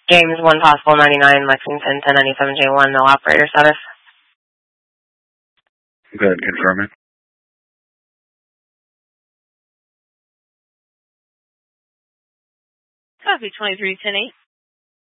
James 1 possible 99 Lexington 1097J1, no operator status. Go ahead and confirm it. Copy 2310-8.